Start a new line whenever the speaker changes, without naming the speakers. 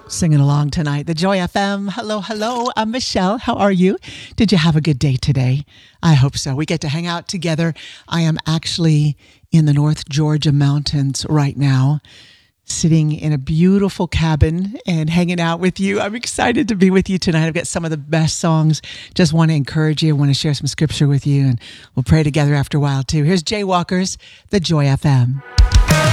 Singing along tonight, the Joy FM. Hello, hello. I'm Michelle. How are you? Did you have a good day today? I hope so. We get to hang out together. I am actually in the North Georgia mountains right now, sitting in a beautiful cabin and hanging out with you. I'm excited to be with you tonight. I've got some of the best songs. Just want to encourage you. I want to share some scripture with you, and we'll pray together after a while too. Here's Jay Walker's The Joy FM.